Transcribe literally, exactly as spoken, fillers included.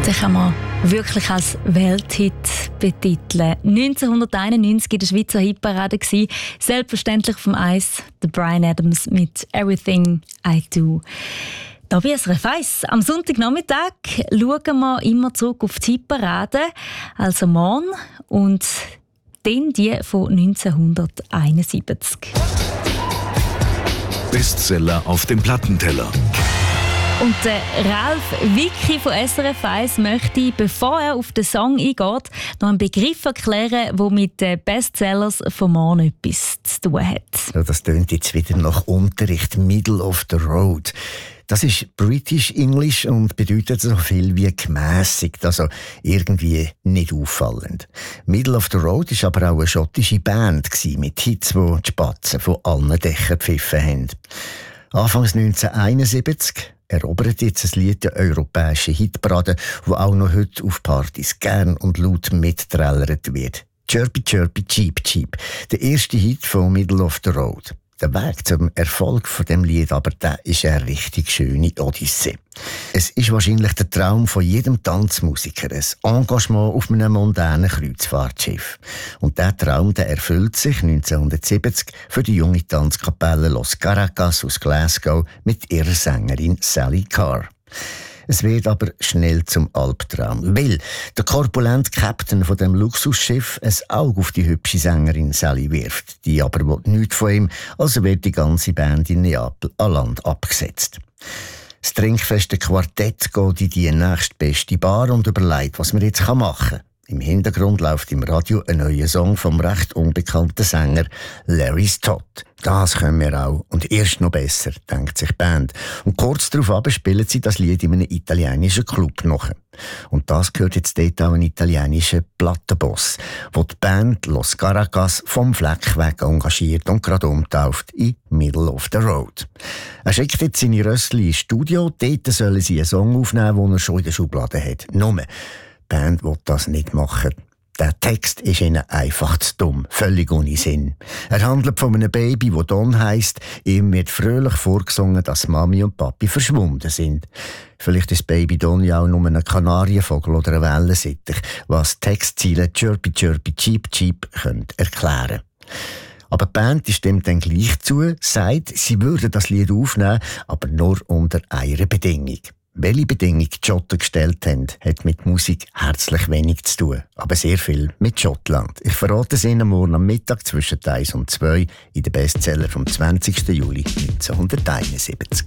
Den kann man wirklich als Welthit betiteln. neunzehnhunderteinundneunzig in der Schweizer Hitparade gsi, selbstverständlich vom Eis, der Bryan Adams mit «Everything I Do». Da bei S R F eins. Am Sonntagnachmittag schauen wir immer zurück auf die Hitparade, also morgen, und dann die von neunzehnhunderteinundsiebzig. Bestseller auf dem Plattenteller. Und der Ralf Wicki von S R F eins möchte, bevor er auf den Song eingeht, noch einen Begriff erklären, der mit den Bestsellers von morgen etwas zu tun hat. Ja, das tönt jetzt wieder nach Unterricht, Middle of the Road. Das ist British English und bedeutet so viel wie gemässigt, also irgendwie nicht auffallend. Middle of the Road war aber auch eine schottische Band mit Hits, die die Spatzen von allen Dächern gepfiffen haben. Anfangs neunzehnhunderteinundsiebzig erobert jetzt ein Lied der europäischen Hitparade, wo auch noch heute auf Partys gern und laut mittrellert wird. «Chirpy Chirpy Cheep Cheep», der erste Hit von «Middle of the Road». Der Weg zum Erfolg von dem Lied aber, der ist eine richtig schöne Odyssee. Es ist wahrscheinlich der Traum von jedem Tanzmusiker, ein Engagement auf einem mondänen Kreuzfahrtschiff. Und dieser Traum, der erfüllt sich neunzehnhundertsiebzig für die junge Tanzkapelle Los Caracas aus Glasgow mit ihrer Sängerin Sally Carr. Es wird aber schnell zum Albtraum, weil der korpulente Captain von dem Luxusschiff ein Auge auf die hübsche Sängerin Sally wirft. Die aber will nichts von ihm, also wird die ganze Band in Neapel an Land abgesetzt. Das trinkfeste Quartett geht in die nächstbeste Bar und überlegt, was man jetzt machen kann. Im Hintergrund läuft im Radio ein neuer Song vom recht unbekannten Sänger Larry Stott. Das können wir auch. Und erst noch besser, denkt sich die Band. Und kurz darauf spielen sie das Lied in einem italienischen Club nach. Und das gehört jetzt dort auch ein italienischer Plattenboss, der die Band Los Caracas vom Fleck weg engagiert und gerade umtauft in «Middle of the Road». Er schickt jetzt seine Rössli ins Studio. Dort sollen sie einen Song aufnehmen, den er schon in der Schublade hat. Nur, die Band will das nicht machen. Der Text ist ihnen einfach zu dumm, völlig ohne Sinn. Er handelt von einem Baby, das Don heisst. Ihm wird fröhlich vorgesungen, dass Mami und Papi verschwunden sind. Vielleicht ist Baby Don ja auch nur ein Kanarienvogel oder ein Wellensittich, was Textziele «Chirpy Chirpy Cheep Cheep» können erklären. Aber die Band stimmt dann gleich zu, sagt, sie würde das Lied aufnehmen, aber nur unter einer Bedingung. Welche Bedingung die Schotten gestellt haben, hat mit Musik herzlich wenig zu tun, aber sehr viel mit Schottland. Ich verrate es Ihnen morgen am Mittag zwischen eins und zwei in den Bestseller vom zwanzigsten Juli neunzehnhunderteinundsiebzig.